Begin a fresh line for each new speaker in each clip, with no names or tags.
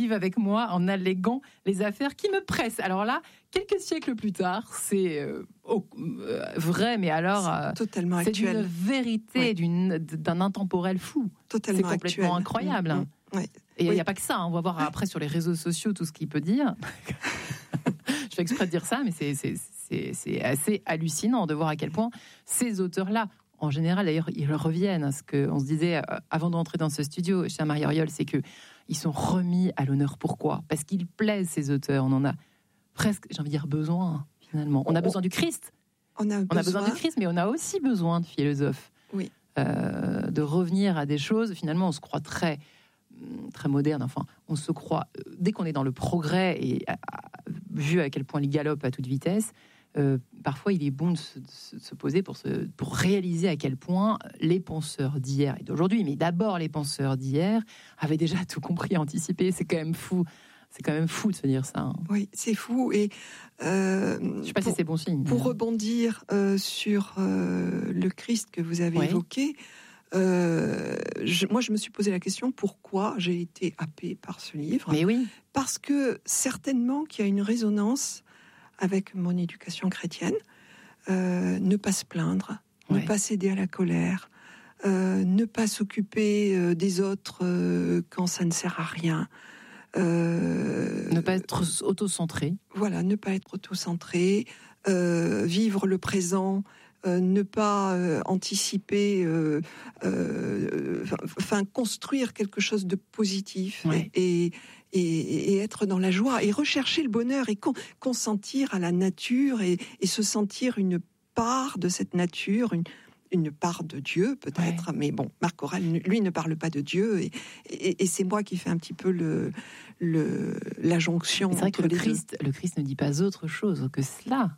suivent avec moi en alléguant les affaires qui me pressent. Alors là, quelques siècles plus tard, c'est vrai, mais alors
totalement
c'est
actuel.
d'une vérité, d'un intemporel fou.
Totalement
c'est complètement
actuel.
Incroyable.
Ouais.
Et il n'y a pas que ça, on va voir après sur les réseaux sociaux tout ce qu'il peut dire. Je fais exprès de dire ça, mais c'est assez hallucinant de voir à quel point ces auteurs-là, en général, d'ailleurs, ils reviennent. Ce qu'on se disait avant d'entrer dans ce studio chez Marie Auriol, c'est qu'ils sont remis à l'honneur. Pourquoi ? Parce qu'ils plaisent, ces auteurs. On en a presque, j'ai envie de dire, besoin, finalement. On a besoin du Christ. On a besoin du Christ, mais on a aussi besoin de philosophes.
Oui.
De revenir à des choses. Finalement, on se croit très moderne. Enfin, on se croit, dès qu'on est dans le progrès et vu à quel point il galope à toute vitesse, parfois il est bon de se poser pour réaliser à quel point les penseurs d'hier et d'aujourd'hui, mais d'abord les penseurs d'hier, avaient déjà tout compris, anticipé. C'est quand même fou. C'est quand même fou de se dire ça.
Oui, c'est fou. Et
je sais pas si c'est bon signe.
Pour rebondir sur le Christ que vous avez évoqué, moi je me suis posé la question pourquoi j'ai été happée par ce livre.
Mais oui.
Parce que certainement qu'il y a une résonance avec mon éducation chrétienne. Ne pas se plaindre, ne pas céder à la colère, ne pas s'occuper des autres quand ça ne sert à rien.
Ne pas être auto-centré.
Voilà, ne pas être auto-centré, vivre le présent, ne pas anticiper, construire quelque chose de positif et être dans la joie et rechercher le bonheur et consentir à la nature et se sentir une part de cette nature, une part de Dieu peut-être, mais bon, Marc Aurèle, lui, ne parle pas de Dieu et c'est moi qui fais un petit peu la jonction.
C'est vrai que le Christ ne dit pas autre chose que cela.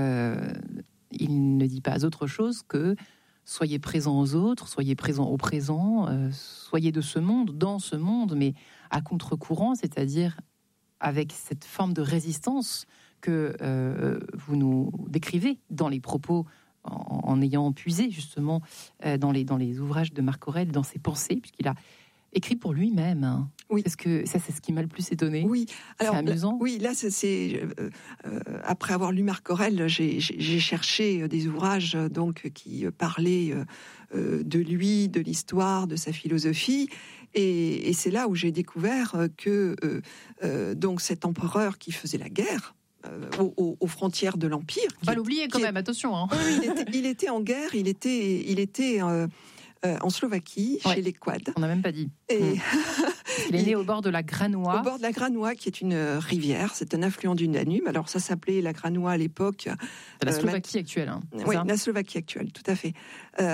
Il ne dit pas autre chose que soyez présents aux autres, soyez présents au présent, soyez de ce monde, dans ce monde, mais à contre-courant, c'est-à-dire avec cette forme de résistance que vous nous décrivez dans les propos, en ayant puisé justement dans les ouvrages de Marc Aurèle, dans ses pensées, puisqu'il a écrit pour lui-même. Oui. Parce que ça, c'est ce qui m'a le plus étonné.
Oui. Alors,
c'est amusant.
Là, après avoir lu Marc Aurèle, j'ai cherché des ouvrages donc qui parlaient de lui, de l'histoire, de sa philosophie, et c'est là où j'ai découvert que donc cet empereur qui faisait la guerre aux frontières de l'Empire.
Faut pas l'oublier quand même, attention. Hein.
Il était en guerre, il était en Slovaquie, chez les Quads.
On n'a même pas dit.
Et
il est né au bord de la Granois.
Au bord de la Granois, qui est une rivière, c'est un affluent du Danube. Alors ça s'appelait la Granois à l'époque.
C'est la Slovaquie actuelle. Hein,
oui, la Slovaquie actuelle, tout à fait.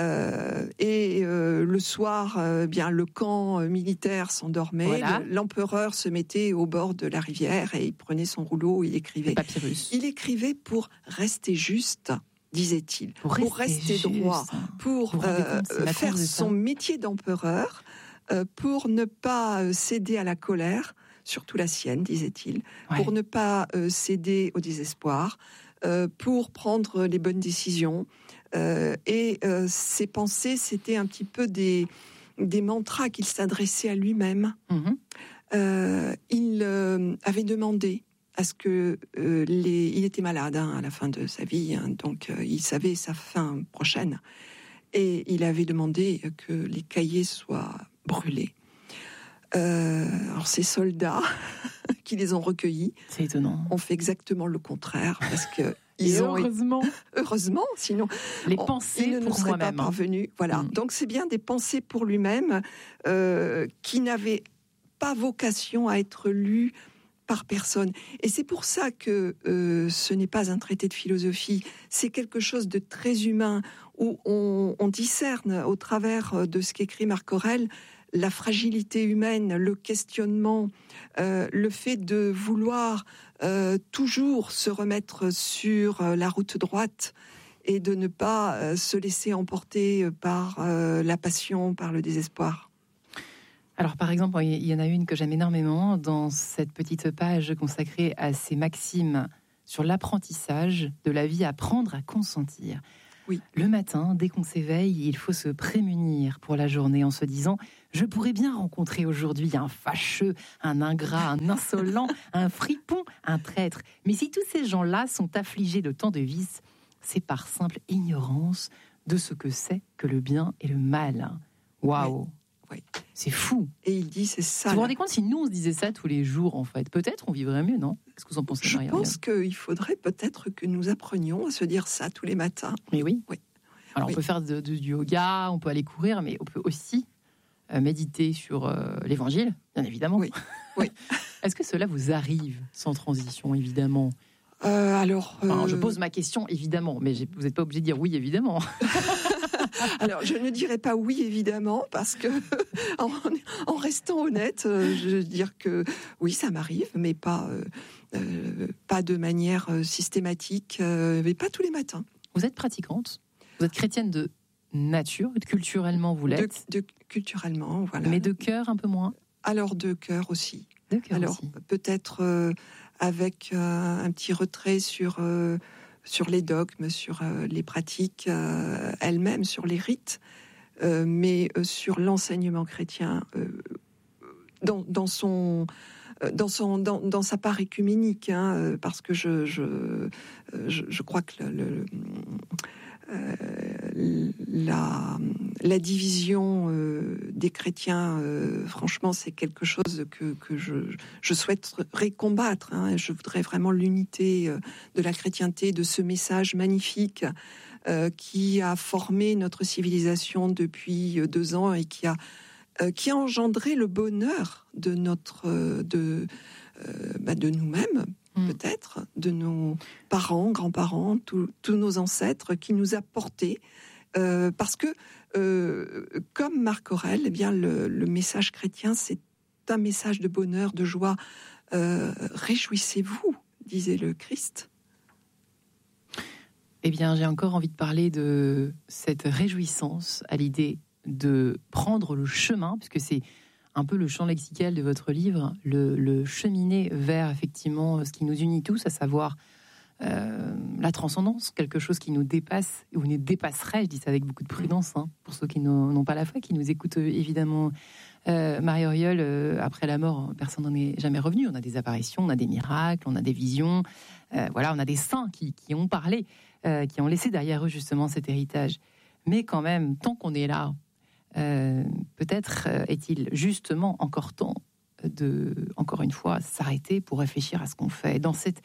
Le soir, le camp militaire s'endormait. Voilà. L'empereur se mettait au bord de la rivière et il prenait son rouleau, il écrivait.
Papyrus.
Il écrivait pour rester juste, disait-il, pour rester droit, pour faire son métier d'empereur, pour ne pas céder à la colère, surtout la sienne, disait-il, pour ne pas céder au désespoir, pour prendre les bonnes décisions. Ses pensées, c'était un petit peu des mantras qu'il s'adressait à lui-même. Il avait demandé à ce que il était malade à la fin de sa vie, donc il savait sa fin prochaine, et il avait demandé que les cahiers soient brûlés. Alors ces soldats qui les ont recueillis,
c'est étonnant,
ont fait exactement le contraire parce que heureusement, sinon
les pensées
il ne
pour
serait
moi-même
pas parvenu. Voilà, donc c'est bien des pensées pour lui-même qui n'avaient pas vocation à être lues par personne. Et c'est pour ça que ce n'est pas un traité de philosophie, c'est quelque chose de très humain, où on discerne au travers de ce qu'écrit Marc Aurèle la fragilité humaine, le questionnement, le fait de vouloir toujours se remettre sur la route droite et de ne pas se laisser emporter par la passion, par le désespoir.
Alors, par exemple, il y en a une que j'aime énormément dans cette petite page consacrée à ces maximes sur l'apprentissage de la vie, apprendre à consentir.
Oui.
Le matin, dès qu'on s'éveille, il faut se prémunir pour la journée en se disant « Je pourrais bien rencontrer aujourd'hui un fâcheux, un ingrat, un insolent, un fripon, un traître. Mais si tous ces gens-là sont affligés de tant de vices, c'est par simple ignorance de ce que c'est que le bien et le mal. Waouh!
Oui.
C'est fou.
Et il dit, c'est ça.
Vous vous rendez compte, si nous, on se disait ça tous les jours, en fait, peut-être on vivrait mieux, non? Qu'est-ce que vous en pensez,
Je
Maria?
pense qu'il faudrait peut-être que nous apprenions à se dire ça tous les matins.
Mais oui.
Oui.
Alors,
Oui.
on peut faire du yoga, on peut aller courir, mais on peut aussi méditer sur l'Évangile, bien évidemment.
Oui. Oui.
Est-ce que cela vous arrive sans transition, évidemment?
Alors,
je pose ma question, évidemment, mais vous n'êtes pas obligé de dire oui, évidemment.
Alors, je ne dirais pas oui, évidemment, parce que, en restant honnête, je veux dire que oui, ça m'arrive, mais pas de manière systématique, mais pas tous les matins.
Vous êtes pratiquante, vous êtes chrétienne de nature, culturellement vous l'êtes.
Culturellement, voilà.
Mais de cœur un peu moins.
Alors, de cœur aussi.
De cœur
Alors,
aussi.
peut-être avec un petit retrait sur les dogmes, sur les pratiques elles-mêmes, sur les rites, mais sur l'enseignement chrétien dans sa part écuménique, hein, parce que je crois que la division des chrétiens, franchement, c'est quelque chose que je souhaiterais combattre. Hein. Je voudrais vraiment l'unité de la chrétienté, de ce message magnifique qui a formé notre civilisation depuis 2 ans et qui a engendré le bonheur de nous-mêmes. Peut-être, de nos parents, grands-parents, tous nos ancêtres qui nous a portés. Parce que, comme Marc Aurèle, eh bien, le message chrétien, c'est un message de bonheur, de joie. Réjouissez-vous, disait le Christ.
Eh bien, j'ai encore envie de parler de cette réjouissance à l'idée de prendre le chemin, puisque c'est un peu le champ lexical de votre livre, le cheminer vers effectivement ce qui nous unit tous, à savoir la transcendance, quelque chose qui nous dépasse, ou nous dépasserait, je dis ça avec beaucoup de prudence, hein, pour ceux qui n'ont pas la foi, qui nous écoutent évidemment. Marie-Auriole, après la mort, personne n'en est jamais revenu. On a des apparitions, on a des miracles, on a des visions, voilà, on a des saints qui ont parlé, qui ont laissé derrière eux justement cet héritage. Mais quand même, tant qu'on est là, peut-être est-il justement encore temps de, encore une fois, s'arrêter pour réfléchir à ce qu'on fait. Dans cet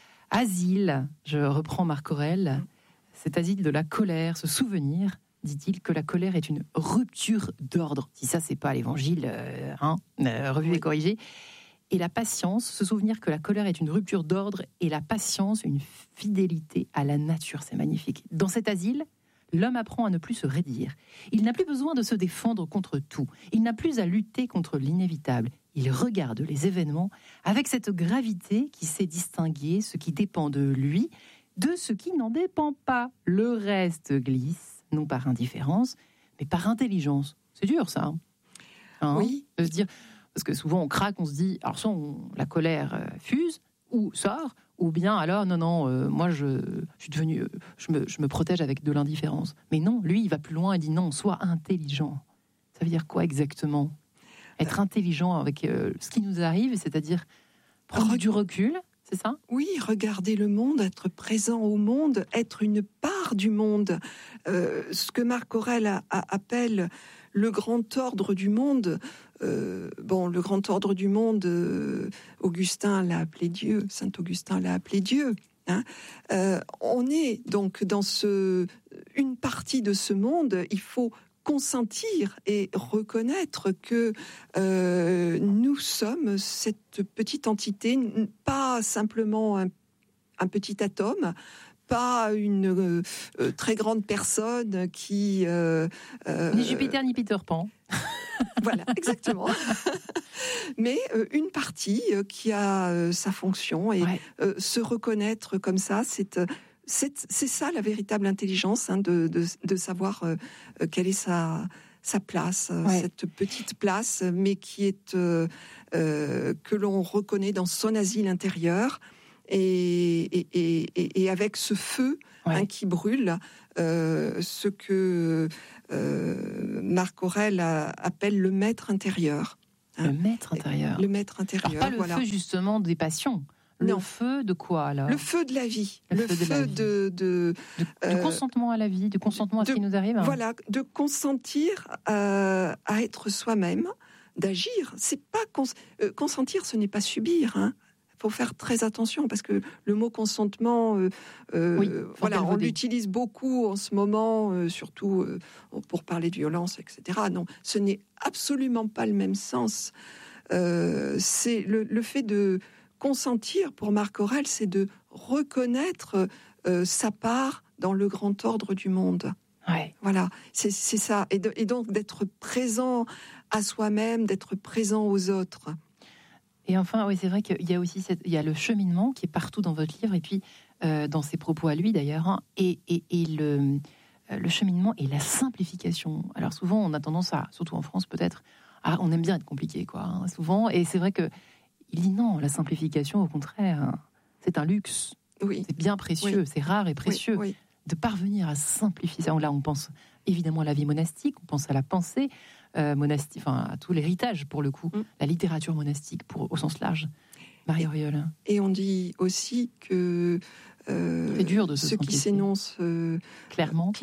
asile, je reprends Marc Aurèle, cet asile de la colère, ce souvenir, dit-il, que la colère est une rupture d'ordre. Si ça, c'est pas l'évangile, revu et corrigé. Et la patience, se souvenir que la colère est une rupture d'ordre, et la patience, une fidélité à la nature. C'est magnifique. Dans cet asile, l'homme apprend à ne plus se raidir. Il n'a plus besoin de se défendre contre tout. Il n'a plus à lutter contre l'inévitable. Il regarde les événements avec cette gravité qui sait distinguer ce qui dépend de lui de ce qui n'en dépend pas. Le reste glisse, non par indifférence, mais par intelligence. C'est dur, ça.
Oui.
De se dire, parce que souvent on craque, on se dit, alors soit la colère fuse ou sort, ou bien alors moi je suis devenu, je me protège avec de l'indifférence. Mais non, lui il va plus loin et dit non, sois intelligent. Ça veut dire quoi exactement? Être intelligent avec ce qui nous arrive, c'est-à-dire prendre du recul, c'est ça?
Oui, regarder le monde, être présent au monde, être une part du monde. Ce que Marc Aurèle appelle le grand ordre du monde. Le grand ordre du monde, Augustin l'a appelé Dieu, Saint Augustin l'a appelé Dieu. Hein. On est donc dans une partie de ce monde. Il faut consentir et reconnaître que nous sommes cette petite entité, pas simplement un petit atome, pas une très grande personne qui...
ni Jupiter ni Peter Pan.
Voilà, exactement. Mais une partie qui a sa fonction, et se reconnaître comme ça, c'est ça la véritable intelligence, hein, de savoir quelle est sa place, cette petite place, mais qui est que l'on reconnaît dans son asile intérieur, et avec ce feu qui brûle, ce que Marc Aurèle appelle le maître intérieur.
Le maître intérieur.
Le maître intérieur.
Alors pas le feu justement des passions. Le feu de quoi alors ?
Le feu de la vie. Le feu du
consentement à la vie, du consentement à ce qui nous arrive.
Voilà, de consentir à être soi-même, d'agir. C'est pas consentir, ce n'est pas subir. Faut faire très attention parce que le mot consentement, on l'utilise beaucoup en ce moment, surtout pour parler de violence, etc. Non, ce n'est absolument pas le même sens. C'est le fait de consentir pour Marc Aurèle, c'est de reconnaître sa part dans le grand ordre du monde.
Ouais.
Voilà, c'est ça. Et donc d'être présent à soi-même, d'être présent aux autres.
Et enfin, oui, c'est vrai qu'il y a aussi il y a le cheminement qui est partout dans votre livre, et puis dans ses propos à lui d'ailleurs, et le cheminement et la simplification. Alors souvent, on a tendance à, surtout en France peut-être, on aime bien être compliqué, quoi, souvent, et c'est vrai que il dit non, la simplification, au contraire, c'est un luxe.
Oui. C'est
bien précieux, c'est rare et précieux de parvenir à simplifier ça. Là, on pense évidemment à la vie monastique, on pense à la pensée monastique, enfin à tout l'héritage pour le coup, la littérature monastique au sens large. Marie-Auriol.
Et on dit aussi que
c'est dur de
ceux qui s'énoncent
clairement,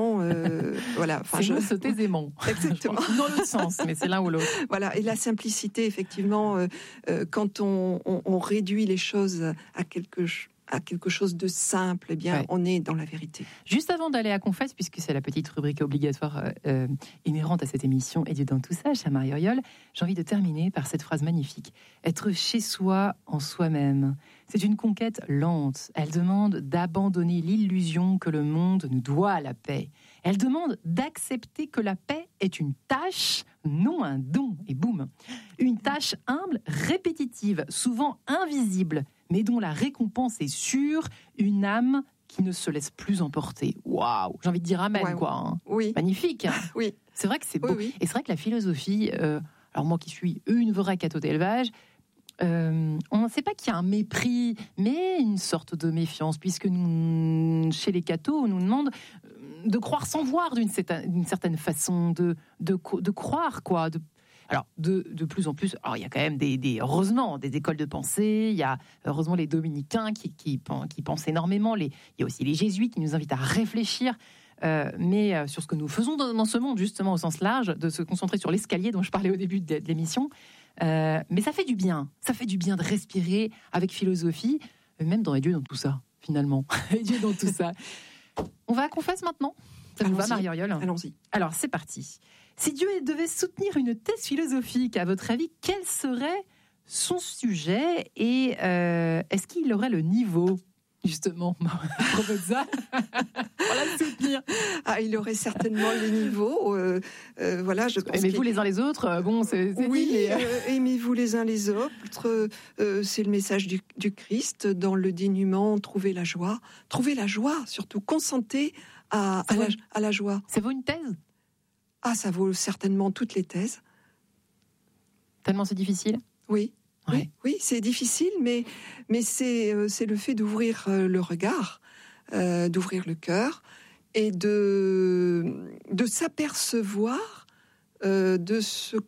voilà.
S'énoncent aisément.
Exactement.
Dans l'autre sens, mais c'est l'un ou l'autre.
Voilà. Et la simplicité, effectivement, quand on réduit les choses à quelque chose de simple, eh bien, on est dans la vérité.
Juste avant d'aller à Confesse, puisque c'est la petite rubrique obligatoire inhérente à cette émission, et Dieu dans tout ça, chère Marie-Auriol, j'ai envie de terminer par cette phrase magnifique. Être chez soi, en soi-même, c'est une conquête lente. Elle demande d'abandonner l'illusion que le monde nous doit la paix. Elle demande d'accepter que la paix est une tâche, non un don. Et boum, une tâche humble, répétitive, souvent invisible, mais dont la récompense est sûre, une âme qui ne se laisse plus emporter. Waouh, j'ai envie de dire amen, quoi.
Oui.
Magnifique.
Oui.
C'est vrai que c'est beau. Oui. Et c'est vrai que la philosophie, alors moi qui suis une vraie cateau d'élevage, on ne sait pas qu'il y a un mépris, mais une sorte de méfiance, puisque nous, chez les cathos, on nous demande de croire sans voir d'une certaine façon, de croire, quoi. Alors, de plus en plus, alors il y a quand même heureusement des écoles de pensée, il y a heureusement les dominicains qui pensent énormément, il y a aussi les jésuites qui nous invitent à réfléchir, mais sur ce que nous faisons dans ce monde, justement au sens large, de se concentrer sur l'escalier dont je parlais au début de l'émission. Mais ça fait du bien de respirer avec philosophie, même dans les dieux dans tout ça, finalement. Les dieux dans tout ça. On va à Confesse maintenant. Ça vous va, Marie-Auriol ?
Allons-y.
Alors, c'est parti. Si Dieu devait soutenir une thèse philosophique, à votre avis, quel serait son sujet et est-ce qu'il aurait le niveau, justement, Provenza, pour la soutenir ?
Il aurait certainement le niveau. Voilà, je pense.
Aimez-vous les uns les autres. Bon, c'est
oui,
dit, mais...
aimez-vous les uns les autres. C'est le message du Christ dans le dénuement. Trouvez la joie, surtout consentez à la joie.
Ça vaut une thèse ?
Ça vaut certainement toutes les thèses.
Tellement c'est difficile ?
Oui.
Ouais.
Oui, c'est difficile, mais c'est le fait d'ouvrir le regard, d'ouvrir le cœur et de s'apercevoir de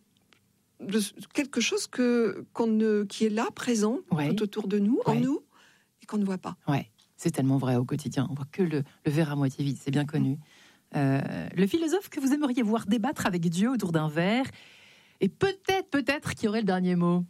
quelque chose qui est là, présent, tout autour de nous, en nous, et qu'on ne voit pas.
Ouais, c'est tellement vrai au quotidien. On voit que le verre à moitié vide, c'est bien connu. Le philosophe que vous aimeriez voir débattre avec Dieu autour d'un verre, et peut-être qui aurait le dernier mot.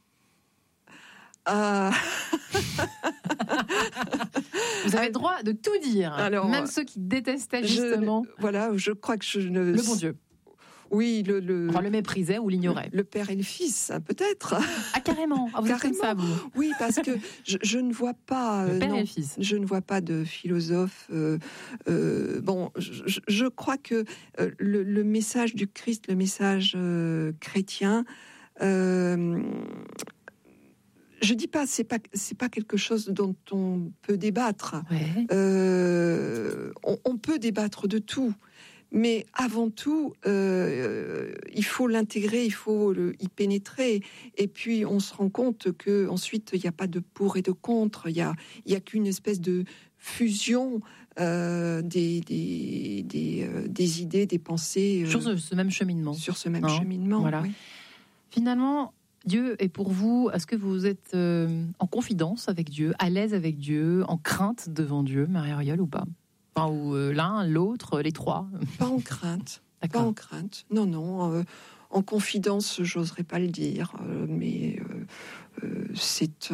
Vous avez le droit de tout dire. Alors, même ceux qui détestaient justement.
Je crois que
le bon Dieu.
Oui,
enfin, le méprisaient ou l'ignoraient.
Le père et le fils, peut-être.
Carrément. Vous êtes comme ça, vous.
Oui, parce que je ne vois pas.
Le père et le fils.
Je ne vois pas de philosophe. Je crois que le message du Christ, le message chrétien. Je dis pas, c'est pas quelque chose dont on peut débattre.
Ouais.
On peut débattre de tout. Mais avant tout, il faut l'intégrer, il faut y pénétrer. Et puis, on se rend compte qu'ensuite, il n'y a pas de pour et de contre. Il y a qu'une espèce de fusion des idées, des pensées
sur ce même cheminement.
Sur ce même cheminement,
voilà.
Oui.
Finalement, Dieu est pour vous, est-ce que vous êtes en confidence avec Dieu, à l'aise avec Dieu, en crainte devant Dieu, Marie-Auriol, ou pas? Enfin, ou l'un, l'autre, les trois?
Pas en crainte.
D'accord.
Pas en crainte. Non. En confidence, j'oserais pas le dire, mais c'est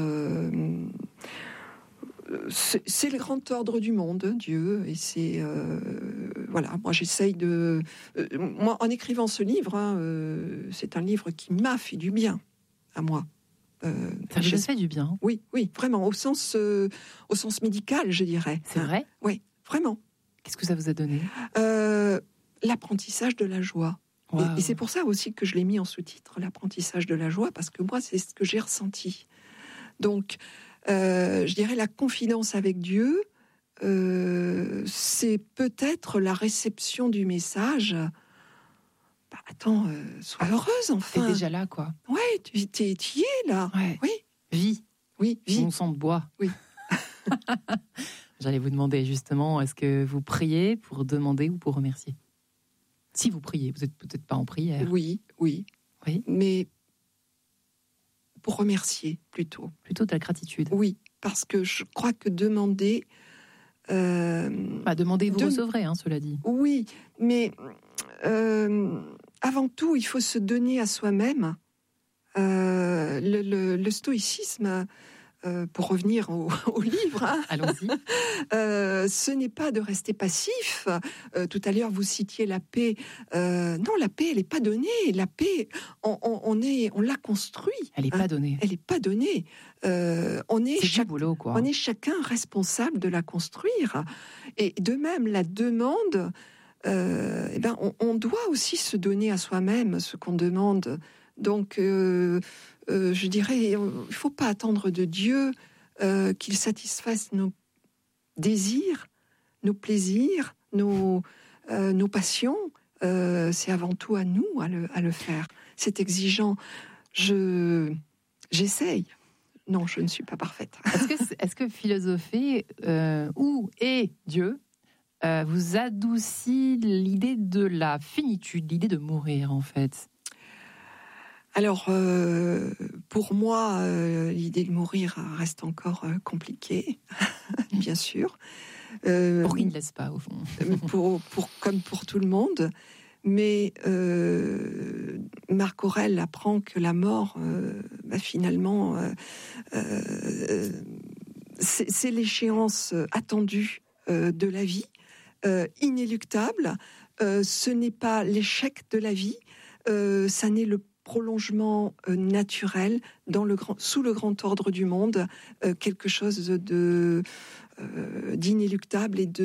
le grand ordre du monde, Dieu, et c'est voilà. Moi, j'essaye de. Moi, en écrivant ce livre, c'est un livre qui m'a fait du bien à moi.
Ça vous a fait du bien?
Oui, vraiment, au sens médical, je dirais.
C'est vrai?
Oui, vraiment.
Qu'est-ce que ça vous a donné?
L'apprentissage de la joie. Wow. Et c'est pour ça aussi que je l'ai mis en sous-titre, l'apprentissage de la joie, parce que moi, c'est ce que j'ai ressenti. Donc, je dirais la confidence avec Dieu, c'est peut-être la réception du message. Bah, attends, sois heureuse, enfin.
T'es déjà là, quoi.
Ouais, tu y es, là.
Ouais.
Oui.
Vie.
Oui, vie.
Mon sang de bois.
Oui.
J'allais vous demander, justement, est-ce que vous priez pour demander ou pour remercier? Si vous priez, vous n'êtes peut-être pas en prière.
Oui. Mais pour remercier, plutôt.
Plutôt de la gratitude.
Oui, parce que je crois que demander...
demander, vous recevrez, cela dit.
Oui, mais avant tout, il faut se donner à soi-même. Le stoïcisme, pour revenir au livre,
allons-y.
Ce n'est pas de rester passif. Tout à l'heure, vous citiez la paix. Non, la paix, elle n'est pas donnée. La paix, on l'a construit.
Elle n'est pas donnée.
Elle n'est pas donnée.
C'est du boulot, quoi.
On est chacun responsable de la construire. Et de même, la demande, on doit aussi se donner à soi-même ce qu'on demande. Donc, je dirais, il ne faut pas attendre de Dieu qu'il satisfasse nos désirs, nos plaisirs, nos passions. C'est avant tout à nous à le faire. C'est exigeant. J'essaye. Non, je ne suis pas parfaite.
Est-ce que philosopher où est Dieu vous adoucit l'idée de la finitude, l'idée de mourir, en fait?
Alors, pour moi, l'idée de mourir reste encore compliquée, bien sûr.
Pour qui ne laisse pas, au fond.
Comme pour tout le monde. Mais Marc Aurèle apprend que la mort, finalement, c'est l'échéance attendue de la vie, inéluctable. Ce n'est pas l'échec de la vie, ça n'est le prolongement naturel sous le grand ordre du monde, quelque chose d'inéluctable et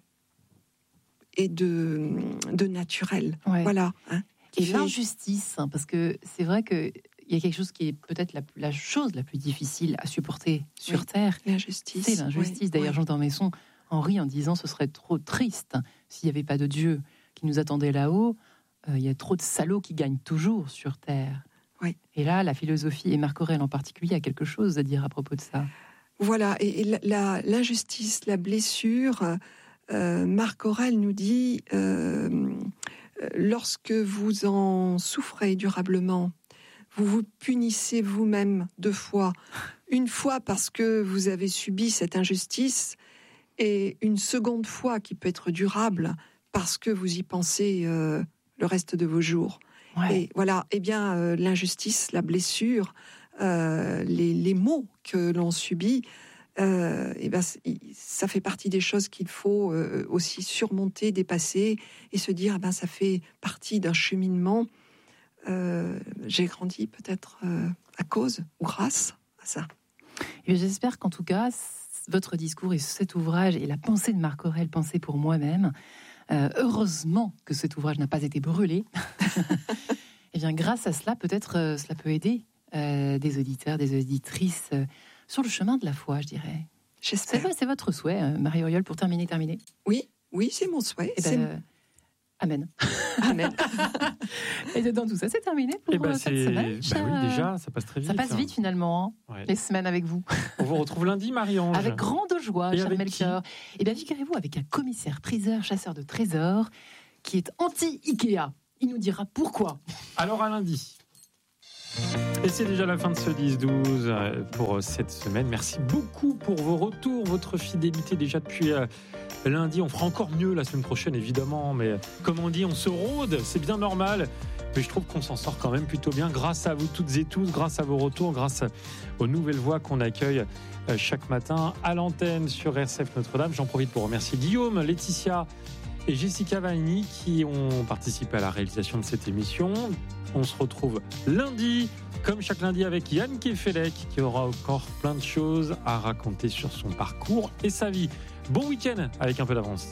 de naturel.
Ouais.
Voilà.
Et l'injustice, parce que c'est vrai qu'il y a quelque chose qui est peut-être la chose la plus difficile à supporter sur Terre.
L'injustice.
C'est l'injustice. Oui. D'ailleurs, Jean d'Ormesson en rit en disant ce serait trop triste s'il n'y avait pas de Dieu qui nous attendait là-haut. Il y a trop de salauds qui gagnent toujours sur Terre.
Oui.
Et là, la philosophie, et Marc Aurèle en particulier, a quelque chose à dire à propos de ça.
Voilà, et l'injustice, la blessure, Marc Aurèle nous dit, lorsque vous en souffrez durablement, vous vous punissez vous-même 2 fois. Une fois parce que vous avez subi cette injustice, et une seconde fois qui peut être durable parce que vous y pensez le reste de vos jours.
Ouais.
Et voilà, l'injustice, la blessure, les maux que l'on subit, ça fait partie des choses qu'il faut aussi surmonter, dépasser et se dire, ça fait partie d'un cheminement. J'ai grandi peut-être à cause ou grâce à ça.
Et j'espère qu'en tout cas, votre discours et cet ouvrage et la pensée de Marc Aurèle, pensée pour moi-même, heureusement que cet ouvrage n'a pas été brûlé. Et bien, grâce à cela, peut-être cela peut aider des auditeurs, des auditrices sur le chemin de la foi, je dirais.
J'espère.
C'est votre souhait, Marie-Auriol, pour terminer.
Oui, c'est mon souhait.
Amen.
Amen.
Et dans tout ça, c'est terminé pour cette semaine.
Oui, déjà, ça passe très vite.
Ça passe vite finalement, les semaines avec vous.
On vous retrouve lundi, Marie-Ange.
Avec grande joie, cher Melchior. Et bien, figurez-vous, avec un commissaire-priseur, chasseur de trésors, qui est anti-Ikea. Il nous dira pourquoi.
Alors à lundi. Et c'est déjà la fin de ce 10-12 pour cette semaine. Merci beaucoup pour vos retours, votre fidélité déjà depuis lundi. On fera encore mieux la semaine prochaine, évidemment. Mais comme on dit, on se rôde, c'est bien normal. Mais je trouve qu'on s'en sort quand même plutôt bien grâce à vous toutes et tous, grâce à vos retours, grâce aux nouvelles voix qu'on accueille chaque matin à l'antenne sur RCF Notre-Dame. J'en profite pour remercier Guillaume, Laetitia et Jessica Vanni qui ont participé à la réalisation de cette émission. On se retrouve lundi, comme chaque lundi, avec Yann Kefelec, qui aura encore plein de choses à raconter sur son parcours et sa vie. Bon week-end avec un peu d'avance.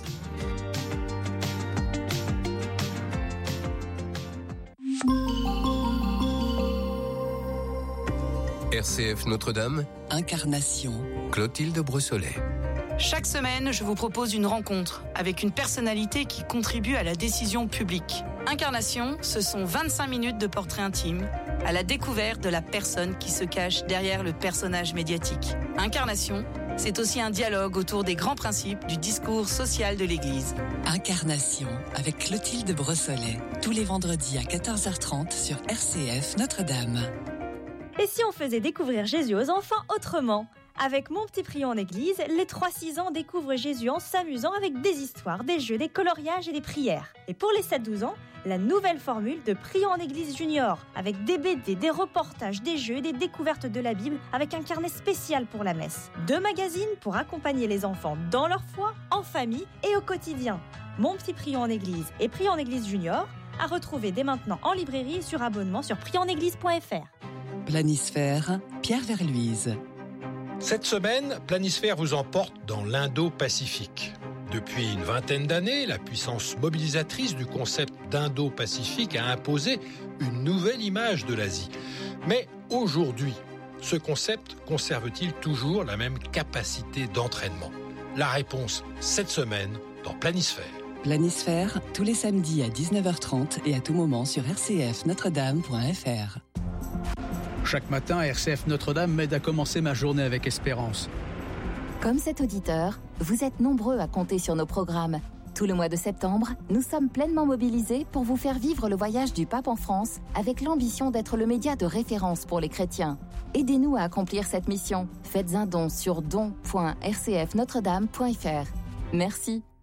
RCF Notre-Dame,
Incarnation,
Clotilde Brossolet.
Chaque semaine, je vous propose une rencontre avec une personnalité qui contribue à la décision publique. Incarnation, ce sont 25 minutes de portrait intime, à la découverte de la personne qui se cache derrière le personnage médiatique. Incarnation, c'est aussi un dialogue autour des grands principes du discours social de l'Église.
Incarnation, avec Clotilde Brossolet, tous les vendredis à 14h30 sur RCF Notre-Dame.
Et si on faisait découvrir Jésus aux enfants autrement ? Avec Mon Petit Prion en Église, les 3-6 ans découvrent Jésus en s'amusant avec des histoires, des jeux, des coloriages et des prières. Et pour les 7-12 ans, la nouvelle formule de Prion en Église Junior, avec des BD, des reportages, des jeux et des découvertes de la Bible, avec un carnet spécial pour la messe. 2 magazines pour accompagner les enfants dans leur foi, en famille et au quotidien. Mon Petit Prion en Église et Prion en Église Junior, à retrouver dès maintenant en librairie et sur abonnement sur prionenéglise.fr.
Planisphère, Pierre Verluise.
Cette semaine, Planisphère vous emporte dans l'Indo-Pacifique. Depuis une vingtaine d'années, la puissance mobilisatrice du concept d'Indo-Pacifique a imposé une nouvelle image de l'Asie. Mais aujourd'hui, ce concept conserve-t-il toujours la même capacité d'entraînement ? La réponse cette semaine dans Planisphère.
Planisphère, tous les samedis à 19h30 et à tout moment sur rcfnotredame.fr.
Chaque matin, RCF Notre-Dame m'aide à commencer ma journée avec espérance.
Comme cet auditeur, vous êtes nombreux à compter sur nos programmes. Tout le mois de septembre, nous sommes pleinement mobilisés pour vous faire vivre le voyage du pape en France avec l'ambition d'être le média de référence pour les chrétiens. Aidez-nous à accomplir cette mission. Faites un don sur don.rcfnotredame.fr. Merci.